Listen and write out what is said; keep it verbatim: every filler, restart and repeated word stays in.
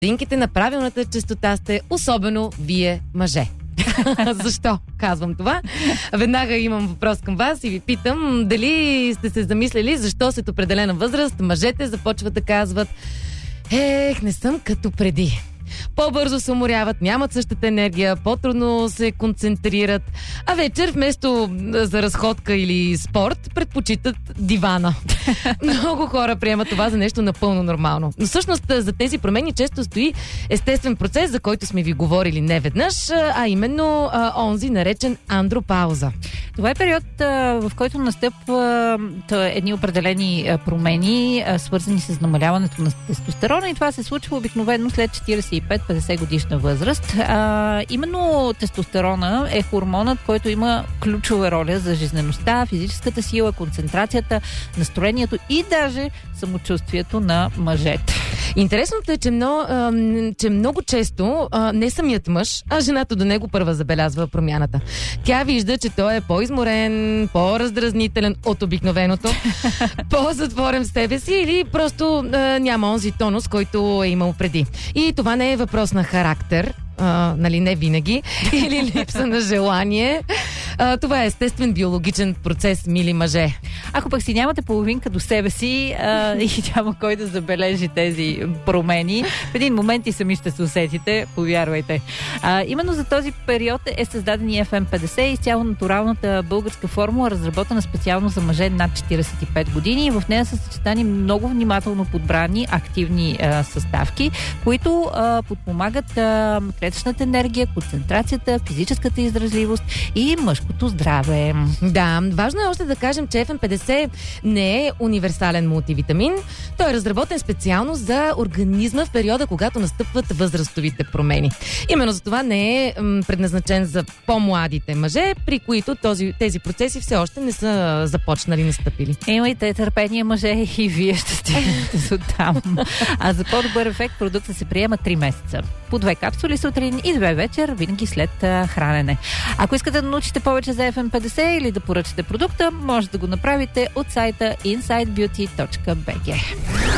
Ринките на правилната честота сте, особено вие, мъже. Защо казвам това? Веднага имам въпрос към вас и ви питам дали сте се замислили защо след определена възраст мъжете започват да казват: ех, не съм като преди. По-бързо се уморяват, нямат същата енергия, по-трудно се концентрират, а вечер вместо за разходка или спорт предпочитат дивана. Много хора приемат това за нещо напълно нормално. Но всъщност за тези промени често стои естествен процес, за който сме ви говорили неведнъж, а именно а, онзи наречен андропауза. Това е период, в който настъпва едни определени промени, свързани с намаляването на тестостерона, и това се случва обикновено след четиридесет и пет до петдесет годишна възраст. А, именно тестостерона е хормонът, който има ключова роля за жизнеността, физическата сила, концентрацията, настроението и даже самочувствието на мъжете. Интересното е, че много, а, че много често а, не самият мъж, а жената до него първа забелязва промяната. Тя вижда, че той е по-изморен, по-раздразнителен от обикновеното, по-затворен в себе си или просто а, няма онзи тонус, който е имал преди. И това не е въпрос на характер, а, нали, не винаги, или липса на желание. А, това е естествен биологичен процес, мили мъже. Ако пък си нямате половинка до себе си а, и няма кой да забележи тези промени, в един момент и сами ще се усетите, повярвайте. А, именно за този период е създаден и Еф Ем петдесет, изцяло натуралната българска формула, разработена специално за мъже над четиридесет и пет години. В нея са съчетани много внимателно подбрани активни а, съставки, които а, подпомагат а, клетъчната енергия, концентрацията, физическата издръжливост и мъжкото здраве. Да, важно е още да кажем, че Еф Ем петдесет не е универсален мултивитамин. Той е разработен специално за организма в периода, когато настъпват възрастовите промени. Именно за това не е м, предназначен за по-младите мъже, при които този, тези процеси все още не са започнали, настъпили. Имайте търпение, мъже, и вие ще стигнете до там. А за по-добър ефект продукта се приема три месеца. По две капсули сутрин и две вечер, винаги след а, хранене. Ако искате да научите повече за Еф Ем петдесет или да поръчате продукта, може да го направите от сайта инсайд бюти точка би джи.